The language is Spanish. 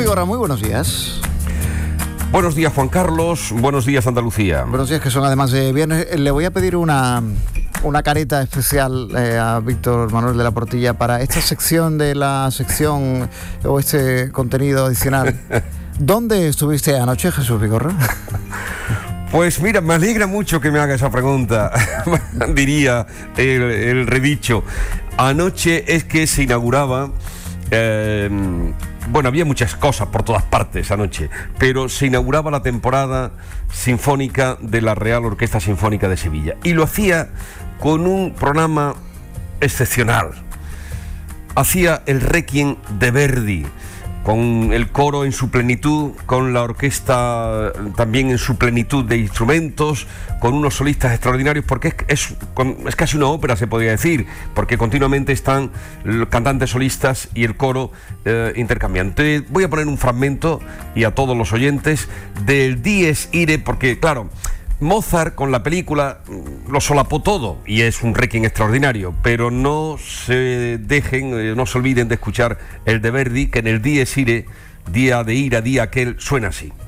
Vigorra, muy buenos días. Buenos días, Juan Carlos. Buenos días, Andalucía. Buenos días, que son además de viernes. Le voy a pedir una careta especial a Víctor Manuel de la Portilla para esta sección de la sección o este contenido adicional. ¿Dónde estuviste anoche, Jesús Vigorra? Pues mira, me alegra mucho que me haga esa pregunta, diría el redicho. Anoche es que se inauguraba... Bueno, había muchas cosas por todas partes anoche, pero se inauguraba la temporada sinfónica de la Real Orquesta Sinfónica de Sevilla. Y lo hacía con un programa excepcional. Hacía el Requiem de Verdi, con el coro en su plenitud, con la orquesta también en su plenitud de instrumentos, con unos solistas extraordinarios, porque es casi una ópera, se podría decir, porque continuamente están los cantantes solistas y el coro intercambiando. Voy a poner un fragmento, y a todos los oyentes, del Dies Irae, porque claro, Mozart con la película lo solapó todo y es un requiem extraordinario, pero no se olviden de escuchar el de Verdi, que en el Dies Irae, día de ira, día aquel, suena así.